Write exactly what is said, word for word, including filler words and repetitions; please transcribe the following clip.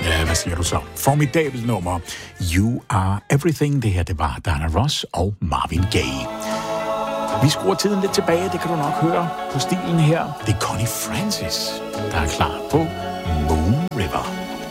Ja, hvad siger du så? Formidabelt nummer. You Are Everything. Det her, det var Diana Ross og Marvin Gaye. Vi skruer tiden lidt tilbage, det kan du nok høre på stilen her. Det er Connie Francis, der er klar på Moon River.